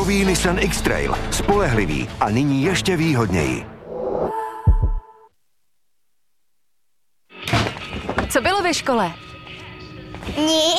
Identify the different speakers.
Speaker 1: Nový Nissan X-Trail. Spolehlivý a nyní ještě výhodněji.
Speaker 2: Co bylo ve škole?
Speaker 3: Nic.